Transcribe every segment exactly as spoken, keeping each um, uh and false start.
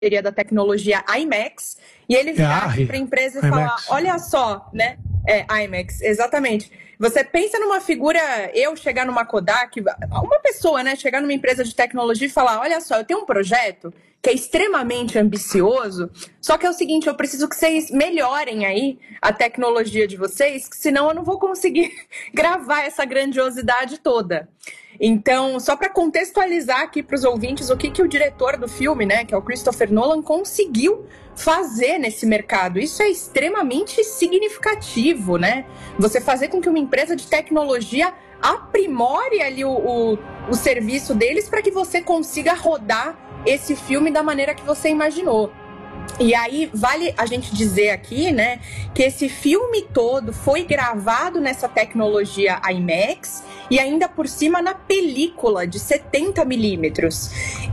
seria da tecnologia IMAX, e ele virar é, para a empresa e falar, olha só, né? É, IMAX, exatamente. Você pensa numa figura, eu chegar numa Kodak, uma pessoa, né, chegar numa empresa de tecnologia e falar, olha só, eu tenho um projeto que é extremamente ambicioso, só que é o seguinte, eu preciso que vocês melhorem aí a tecnologia de vocês, senão eu não vou conseguir gravar essa grandiosidade toda. Então, só para contextualizar aqui para os ouvintes o que, que o diretor do filme, né, que é o Christopher Nolan, conseguiu fazer nesse mercado. Isso é extremamente significativo, né? Você fazer com que uma empresa de tecnologia aprimore ali o, o, o serviço deles para que você consiga rodar esse filme da maneira que você imaginou. E aí, vale a gente dizer aqui, né, que esse filme todo foi gravado nessa tecnologia IMAX e ainda por cima na película de setenta milímetros.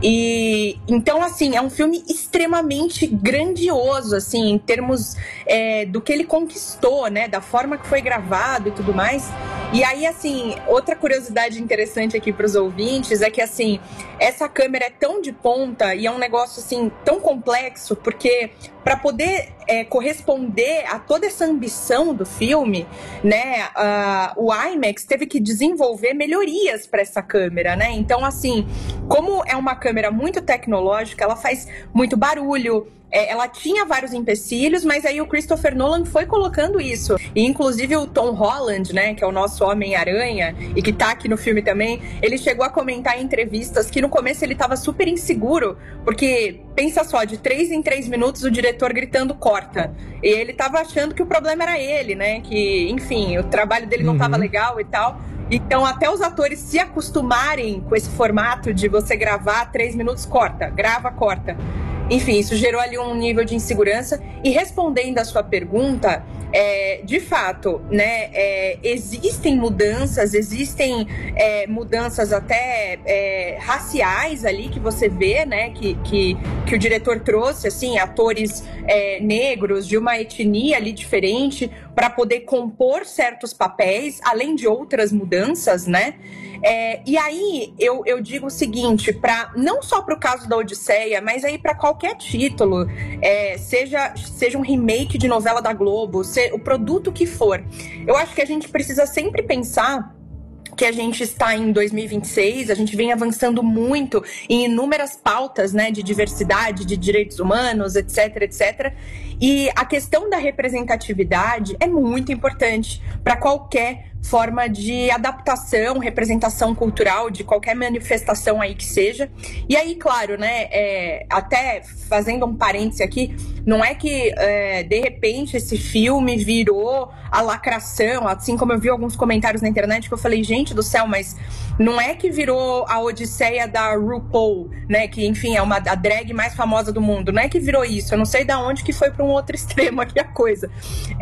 E então, assim, é um filme extremamente grandioso, assim, em termos é, do que ele conquistou, né, da forma que foi gravado e tudo mais. E aí, assim, outra curiosidade interessante aqui para os ouvintes é que, assim, essa câmera é tão de ponta e é um negócio, assim, tão complexo, porque para poder é, corresponder a toda essa ambição do filme, né, uh, o IMAX teve que desenvolver melhorias para essa câmera, né? Então, assim, como é uma câmera muito tecnológica, ela faz muito barulho, é, ela tinha vários empecilhos, mas aí o Christopher Nolan foi colocando isso. E, inclusive, o Tom Holland, né, que é o nosso Homem-Aranha e que tá aqui no filme também, ele chegou a comentar em entrevistas que no começo ele tava super inseguro, porque, pensa só, de três em três minutos o diretor gritando corta. E ele tava achando que o problema era ele, né, que, enfim, o trabalho dele não tava legal e tal. Então, até os atores se acostumarem com esse formato de você gravar três minutos, corta, grava, corta. Enfim, isso gerou ali um nível de insegurança. E respondendo a sua pergunta, é, de fato, né, é, existem mudanças, existem é, mudanças até é, raciais ali que você vê, né, que, que, que o diretor trouxe, assim, atores é, negros de uma etnia ali diferente para poder compor certos papéis, além de outras mudanças, né? É, e aí eu, eu digo o seguinte, pra, não só para o caso da Odisseia, mas aí para qualquer título, é, seja, seja um remake de novela da Globo, se, o produto que for, eu acho que a gente precisa sempre pensar que a gente está em dois mil e vinte e seis, a gente vem avançando muito em inúmeras pautas, né, de diversidade, de direitos humanos, etc, etcétera. E a questão da representatividade é muito importante para qualquer forma de adaptação, representação cultural, de qualquer manifestação aí que seja. E aí, claro, né, é, até fazendo um parêntese aqui, não é que, é, de repente, esse filme virou a lacração, assim como eu vi alguns comentários na internet que eu falei, gente do céu, mas não é que virou a Odisseia da RuPaul, né, que, enfim, é uma, a drag mais famosa do mundo, não é que virou isso, eu não sei de onde que foi para um outro extremo aqui a coisa.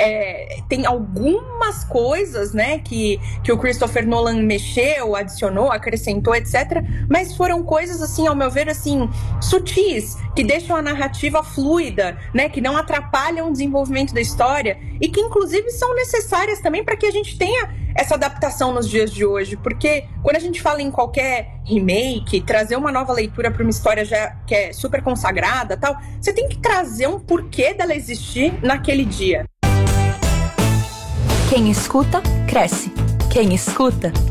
É, tem algumas coisas, né, que, que o Christopher Nolan mexeu, adicionou, acrescentou, etcétera, mas foram coisas, assim, ao meu ver, assim, sutis, que deixam a narrativa fluida, né, que não atrapalham o desenvolvimento da história e que, inclusive, são necessárias também para que a gente tenha essa adaptação nos dias de hoje, porque quando a gente fala em qualquer remake, trazer uma nova leitura para uma história já que é super consagrada, tal, você tem que trazer um porquê dela existir naquele dia. Quem escuta, cresce. Quem escuta,